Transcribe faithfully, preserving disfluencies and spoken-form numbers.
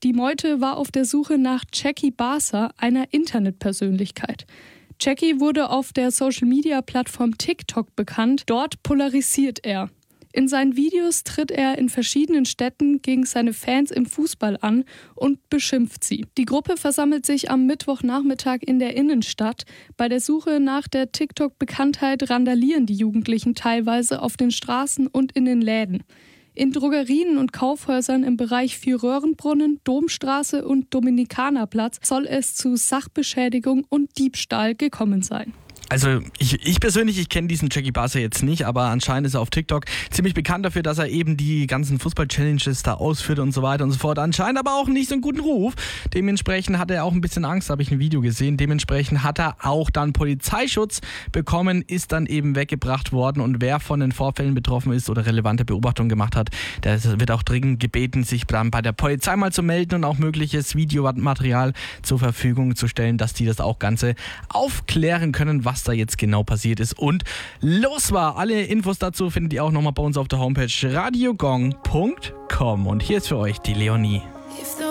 Die Meute war auf der Suche nach Jackie Barser, einer Internetpersönlichkeit. Jackie wurde auf der Social-Media-Plattform TikTok bekannt. Dort polarisiert er. In seinen Videos tritt er in verschiedenen Städten gegen seine Fans im Fußball an und beschimpft sie. Die Gruppe versammelt sich am Mittwochnachmittag in der Innenstadt. Bei der Suche nach der TikTok-Bekanntheit randalieren die Jugendlichen teilweise auf den Straßen und in den Läden. In Drogerien und Kaufhäusern im Bereich Vierröhrenbrunnen, Domstraße und Dominikanerplatz soll es zu Sachbeschädigung und Diebstahl gekommen sein. Also ich, ich persönlich, ich kenne diesen Jackie Barser jetzt nicht, aber anscheinend ist er auf TikTok ziemlich bekannt dafür, dass er eben die ganzen Fußball-Challenges da ausführt und so weiter und so fort. Anscheinend aber auch nicht so einen guten Ruf. Dementsprechend hat er auch ein bisschen Angst, habe ich ein Video gesehen. Dementsprechend hat er auch dann Polizeischutz bekommen, ist dann eben weggebracht worden. Und wer von den Vorfällen betroffen ist oder relevante Beobachtungen gemacht hat, der wird auch dringend gebeten, sich dann bei der Polizei mal zu melden und auch mögliches Videomaterial zur Verfügung zu stellen, dass die das auch Ganze aufklären können, was was da jetzt genau passiert ist und los war. Alle Infos dazu findet ihr auch nochmal bei uns auf der Homepage radiogong punkt com. Und hier ist für euch die Leonie.